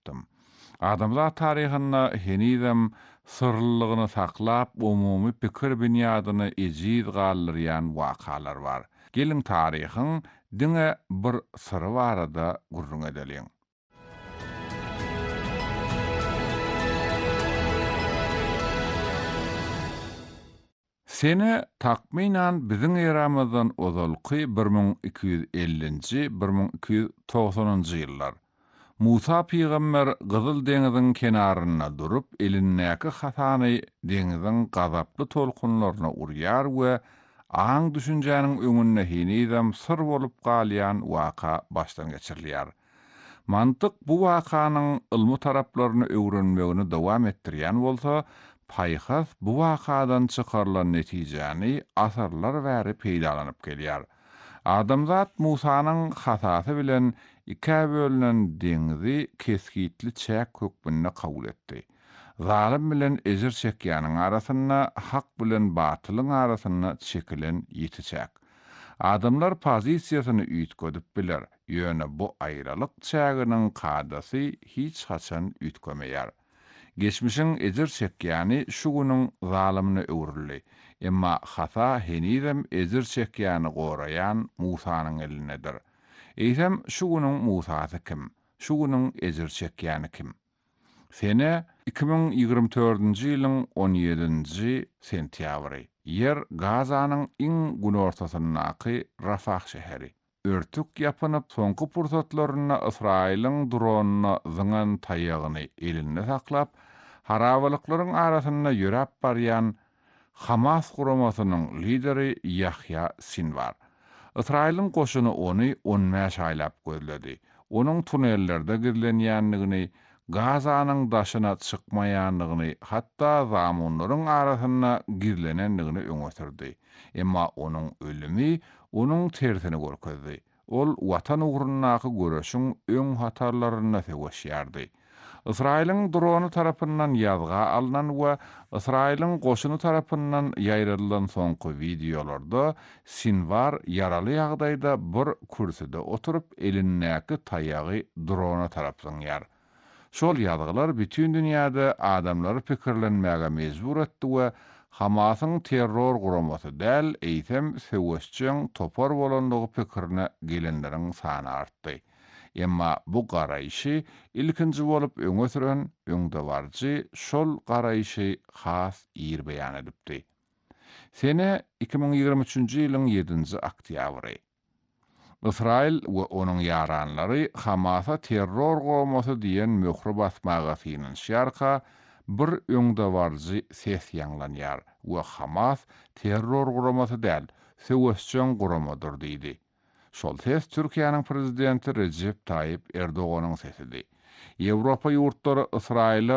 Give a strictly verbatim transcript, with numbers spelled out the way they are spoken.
etdim. Adamzat tarihinde henidem sırlılığını saklap umumi pikir binyadyny ejiz galdyrýan wakalar var. Gelin tarihin diňe bir syry barada gurrun edeliň. Sene takminan biziň eramyzdan ozalky bir ming iki ýüz ellinji - bir ming iki ýüz togsanynjy ýyllar. Musa Peygamber Gyzyl deňiziň kenaryna durup, elindäki hasany deňiziň gazaply tolkunlaryna urýar we aň düşünjäniň öňünde hinizem syr bolup galýan waka başdan geçirilýär. Mantyk bu wakanyň ilmi taraplaryny öwrenmegini dowam etdirýän bolsa, paýhas bu wakadan çykarylan netijäni asarlar bäri peýdalanyp gelýär. Adamzat Musanyň hasasy bilen iki bölünen deňizi keskitli çäk kökbünde kabul etdi. Zalim bilen ejir çekýäniň arasyna, hak bilen batylyň arasyna çekilen ýetiçäk. Adamlar pozisiýasyny üýtgedip biler. Ýöne bu aýralyk çäginiň kadasy hiç haçan üýtgemeýär. Geçmişin ejir çekýäni şu günüň zalimine öwrüldi. Emma hata henizem ejir çekýäni goraýan Musanyň elinedir. Eýsem şu günüň Musasy kim? Şu günüň ejir çekýäni kim? Sene iki ming ýygrimi dördünji ýylyň on ýedinji sentýabry. Yer Gazanyň iň günortasyndaky Rafah şäheri. Örtük yapanyp soňky pursatlaryna Israýlyň dronuna zyňan taýagyny elinde saklap, harabalyklaryň arasyna ýörep barýan Hamas guramasynyň lideri Yahya Sinwar. Israýlyň goşuny ony on beş aýlap gözledi. Onuň tunellerde gizlenýänligini, Gazanyň daşyna çykmaýanlygyny, hatda zamunlaryň arasyna gizlenenligini öňe sürdi. Emma onuň ölümi onuň tersini görkezdi. Ol watan ugrundaky göreşiň öň hatarlaryna sebäpçi. Israýlyň dronu tarapyndan ýazga alynan we Israýlyň goşuny tarapyndan ýaýralylan soňky videolarda Sinwar ýaraly ýagdaýda bir kürsüde oturup elindäki taýagy drona taraplanýar. Şol ýazgylar bütün dünýäde adamlary pikirlenmäge mejbur etdi we Hamasyň terror guramasy däl, eýsem söwüşçiň topar bolanlygy pikirine gelenleriň sany artdy. Emma bu garaýşy ilkinji bolup öňe süren öňdewarjy şol garaýşy has ýer beýan edipdi. Sene iki ming ýygrimi üçinji ýylyň ýedinji oktýabry. Israil we onuň ýaranlary Hamasa terror guramasy diýen möhre basmaga synyň şarka bir öňdewarjy ses ýanglanýar we Hamas terror guramasy däl, söwüşçiň guramadyr diýdi. Şol ses Türkiýanyň prezidenti Recep Tayyip Erdoganyň sesidi. Ýewropa ýurtları Israila